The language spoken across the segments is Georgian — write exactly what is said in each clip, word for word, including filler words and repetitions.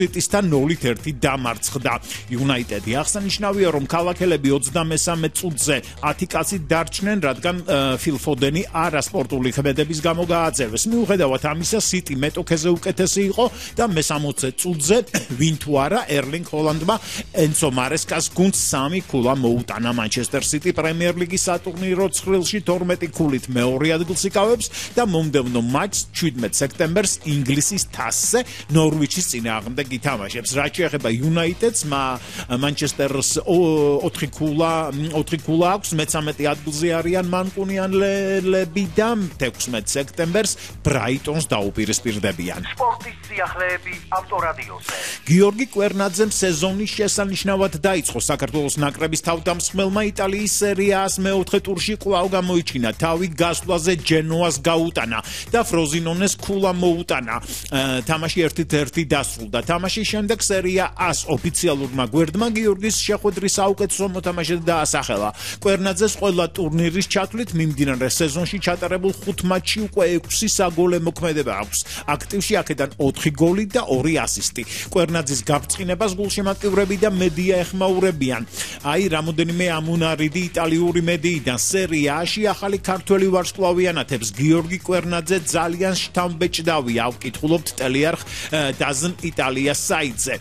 სიტისთან ნოლით ერთი დამარცხდა. იუნაიტედი აღსანიშნავია, რომ ქალაქელები ოცდამესამე წუთზე ათი კაცით დარჩნენ, რადგან ფილ ფოდენი არასპორტული ქმედების გამო გააძევეს. მიუხედავად ამისა, სიტი მეტოქეზე უკეთესი იყო და მესამოცე წუთზე ვინ თუ არა ერლინგ ჰოლანდმა ენცო მარესკას გუნდს სამი ქულა მოუტანა. მანჩესტერ სიტი პრემიერ ლიგის სატურნირო ცხრილში თორმეტი ქულით მეორე ადგილს იკავებს და მომდევნო მატჩს შვიდმეტ სექტემბერს ინგლისის თასზე ნორვიჩის წინააღმდეგ ითამაშებს. რაც შეეხება იუნაიტედს, მანჩესტერს ოთხი ქულა ოთხი ქულა აქვს, მეცამეტე ადგილზე არიან მანკუნიანელები და მეექვსმეტ სექტემბერს ბრაიტონს დაუპირისპირდებიან. სპორტის სიახლეები ავტორადიოზე. გიორგი კვერნაძემ სეზონის შესანიშნავად დაიწყო. საქართველოს ნაკრების თავდამსხმელმა იტალიის სერია-ას მეოთხე ტურში კვლავ გამოიჩინა. თავი გასვლაზე ჯენოას გაუტანა და ფროზინონეს ქულა მოუტანა. თამაში ერთით ერთი დასრულდა. თამაშის შემდეგ სერია-ას ოფიციალურმა გვერდმა გიორგის შეხვედრის საუკეთესო მოთამაშედ დაასახელა. კვერნაძეს ყველა ტურნირის ჩათვლით მიმდინარე სეზონში ჩატარებულ ხუთ მატჩში უკვე ექვსი საგოლე მოქმედება აქვს. აქტივში აქედან ოთხი გოლი და ორი ასისტი. კვერნაძის გაბრწყინებას გულშემატკივრები და მედია ეხმაურებიან. აი, რამოდენიმე ამუნარიდი იტალიური მედიიდან სერია-აში ახალი ქართველი ვარსკვლავიანათებს გიორგი კვერნაძე ძალიან შთამბეჭდავია. ავკითხულობთ ტელიარხ დაზნ იტალია საიტზე.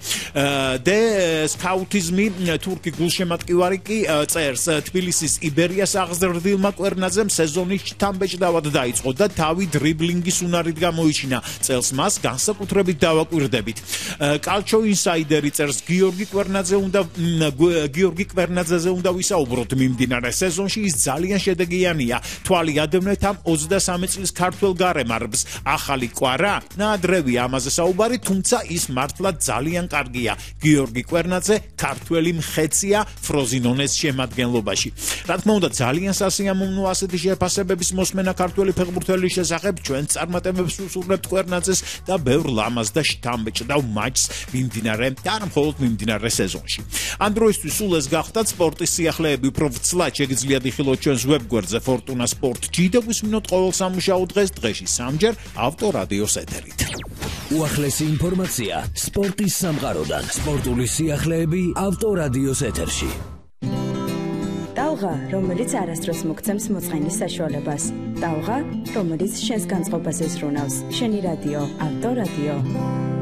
და სკაუტიზმი თურქი გულშემატკივარი კი წერს, თბილისის იბერიას აღზრდილმა კვერნაძემ სეზონის შთამბეჭდავად დაიწყო და თავი დრიბლინგის უნარით გამოიჩინა. წელს მას განსაკუთრებით დავაკვირდებით. კალჩო ინსაიდერი წერს, გიორგი კვერნაძე უნდა გიორგი კვერნაძეზე უნდა ვისაუბროთ მიმდინარე სეზონში. ის ძალიან შედეგიანია. თვალი ადევნეთ ამ ოცდასამი წლის ქართველ გარემარბს. ახალი კვარა? ნაადრევია ამაზე საუბარი, თუმცა ის მართლა ძალიან კარგია. გიორგი კვერნაძე ქართველი მხეცია ფროზინონეს შემადგენლობაში. რა თქმა უნდა, ძალიან სასიამოვნო ასეთი შეფასებების მოსმენა ქართველი ფეხბურთელის შესახებ. ჩვენ წარმატებებს ვუსურვებთ კვერნაძეს და ბევრ ლამაზ და შთამბეჭდავ მატჩს მიმდინარე და არა მხოლოდ მიმდინარე სეზონში. ამ დროისთვის სულ ეს გახდათ სპორტის სიახლეები. უფრო ვცლად შეგიძლიათ იხილოთ ჩვენს ვებგვერდზე Fortuna Sport G და გვისმინოთ ყოველ სამუშაო დღეს, დღეში სამჯერ ავტორადიოს ეთერით. უახლესი ინფორმაცია სპორტის სამყაროდან. სპორტული სიახლეები ავტორადიოს ეთერში. ტალღა, რომელიც არასდროს მოგცემს მოწყენის საშუალებას. ტალღა, რომელიც შენს განწყობას ეზრუნავს. შენი რადიო, ავტორადიო.